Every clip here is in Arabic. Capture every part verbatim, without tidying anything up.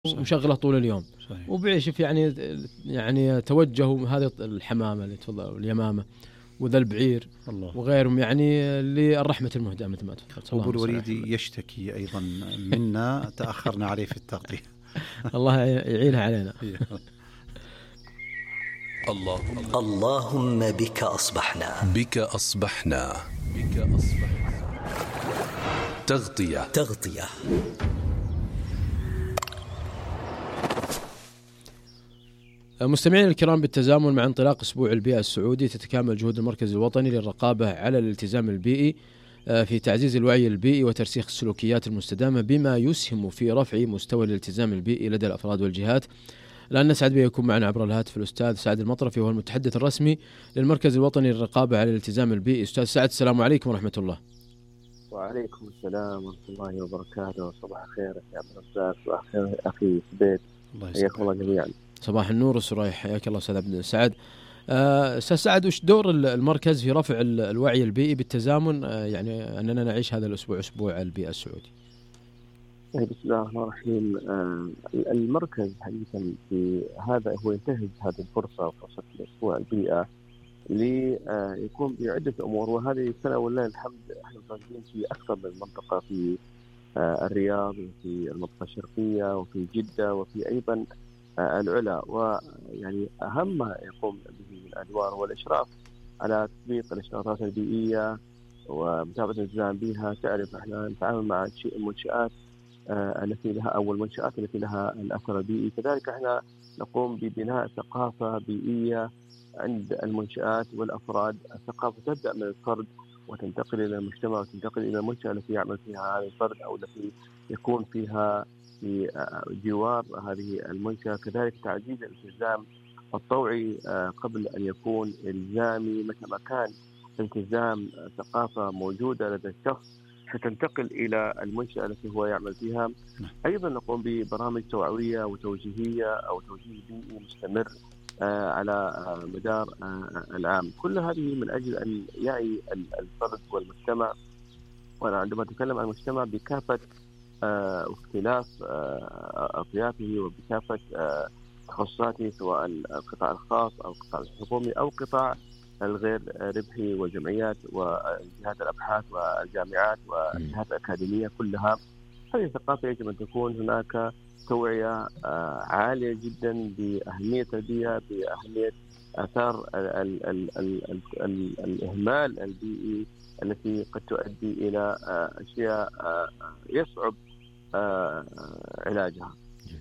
ومشغله طول اليوم. صحيح. وبيعيش في يعني يعني توجهوا هذه الحمامة اللي تفضل اليمامة وذا البعير الله. وغيرهم يعني للرحمة المهداة مثل ما تفضلت. أبو الوليد يشتكي أيضا منا تأخرنا عليه في التغطية. الله يعينها علينا. اللهم اللهم بك أصبحنا بك أصبحنا بك أصبحنا تغطية تغطية. مستمعين الكرام، بالتزامن مع انطلاق أسبوع البيئة السعودي، تتكامل جهود المركز الوطني للرقابة على الالتزام البيئي في تعزيز الوعي البيئي وترسيخ السلوكيات المستدامة، بما يسهم في رفع مستوى الالتزام البيئي لدى الأفراد والجهات. الآن نسعد بأن يكون معنا عبر الهاتف الأستاذ سعد المطرفي، وهو المتحدث الرسمي للمركز الوطني للرقابة على الالتزام البيئي. أستاذ سعد، السلام عليكم ورحمة الله. وعليكم السلام ورحمة الله وبركاته. صباح الخير يا عبد الرزاق وأخي أخي سبيت، حياكم الله جميعا. صباح النور والسرور، حياك الله أستاذ عبد السعد. أستاذ سعد، وش دور المركز في رفع الوعي البيئي بالتزامن يعني أننا نعيش هذا الأسبوع أسبوع البيئة السعودي؟ بسم الله الرحمن الرحيم. المركز حقيقة في هذا هو ينتهز هذه الفرصة فرصة أسبوع البيئة ليكون بعدة أمور، وهذه السنة والله الحمد احنا متواجدين في أكثر من منطقة، في الرياض وفي المنطقة الشرقية وفي جدة وفي أيضا العلا. ويعني أهم ما يقوم به الأدوار هو الإشراف على تطبيق الإشارات البيئية ومتابعة الالتزام بها. تعرف احنا نتعامل مع المنشآت التي لها أو المنشآت التي لها الأثر البيئي، كذلك احنا نقوم ببناء ثقافة بيئية عند المنشآت والأفراد. الثقافة تبدأ من الفرد وتنتقل إلى المجتمع وتنتقل إلى المنشأة التي يعمل فيها هذا الفرد أو التي يكون فيها في جوار هذه المنشأة. كذلك تعزيز الالتزام الطوعي قبل أن يكون إلزامي، مثل ما كان التزام ثقافة موجودة لدى الشخص حتنتقل إلى المنشأة التي هو يعمل فيها. أيضا نقوم ببرامج توعوية وتوجيهية أو توجيه بيئي مستمر على مدار العام. كل هذه من أجل أن يعي الفرد والمجتمع، وأنا عندما أتكلم عن المجتمع بكافة واختلاف أطيافه وبكافة تخصصاته، سواء القطاع الخاص أو القطاع الحكومي أو القطاع الغير ربحي والجمعيات وجهات الأبحاث والجامعات والجهات الأكاديمية كلها. هذه الثقافة يجب أن تكون هناك توعية عالية جدا بأهمية البيئة، بأهمية آثار ال ال ال ال ال الإهمال البيئي التي قد تؤدي إلى أشياء يصعب علاجها.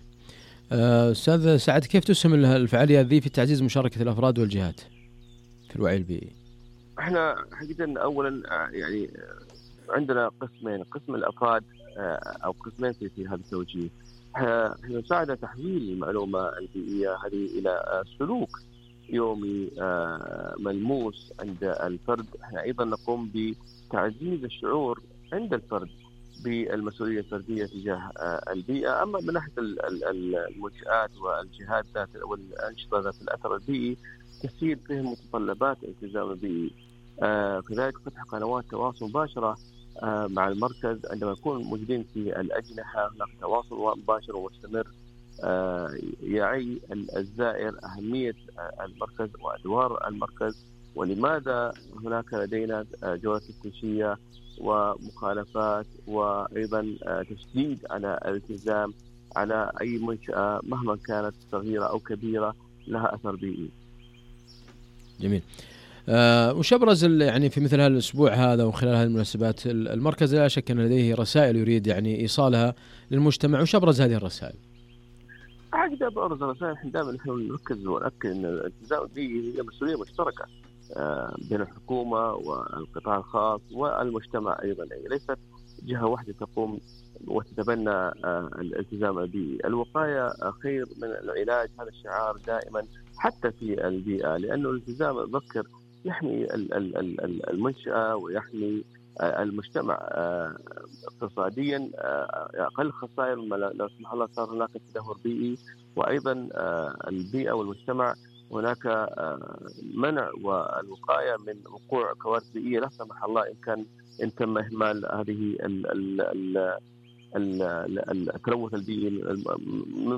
أستاذ سعد، كيف تسهم الفعالية ذي في تعزيز مشاركة الأفراد والجهات في الوعي البيئي؟ احنا حقيقة أولا يعني عندنا قسمين، قسم الأفراد أو قسمين في, في هذا التوجيه. احنا نساعد تحويل المعلومة البيئية هذه إلى سلوك يومي ملموس عند الفرد. احنا أيضا نقوم بتعزيز الشعور عند الفرد بالمسؤولية الفردية تجاه البيئة. أما من ناحية المنشآت والجهات ذات والأنشطة ذات الأثر البيئي، تسهيل فهم متطلبات الالتزام البيئي. آه كذلك فتح قنوات تواصل مباشرة آه مع المركز عندما نكون موجودين في الأجنحة، هناك تواصل مباشر ومستمر آه يعي الزائر أهمية المركز وأدوار المركز، ولماذا هناك لدينا جولة تفتيشية ومخالفات، وأيضا تشديد على الالتزام على أي منشأة مهما كانت صغيرة أو كبيرة لها أثر بيئي. جميل. أه وش أبرز يعني في مثل هذا الأسبوع هذا وخلال هذه المناسبات المركز لا شك أن لديه رسائل يريد يعني إيصالها للمجتمع، وش أبرز هذه الرسائل؟ عقد أبرز الرسائل احنا دائما نحن نركز ونأكد أن الالتزام البيئي هي مسؤولية مشتركة أه بين الحكومة والقطاع الخاص والمجتمع أيضا، يعني ليست جهة واحدة تقوم وتتبنى أه الالتزام البيئي. الوقاية خير من العلاج، هذا الشعار دائما حتى في البيئة، لأنه الالتزام أذكر يحمي المنشأة ويحمي المجتمع اقتصاديا، أقل خسائر لو سمح الله صار هناك تدهور بيئي، وأيضا البيئة والمجتمع هناك منع والوقاية من وقوع كوارث بيئية لا سمح الله إن كان إن تم إهمال هذه التلوث البيئي من